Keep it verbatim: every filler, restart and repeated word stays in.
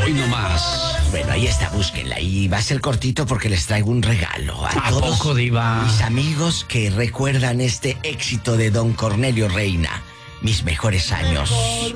Hoy no más. Bueno, ahí está, búsquenla. Y va a ser cortito porque les traigo un regalo. A, ¿A todos poco, diva? mis amigos que recuerdan este éxito de Don Cornelio Reina. Mis mejores años.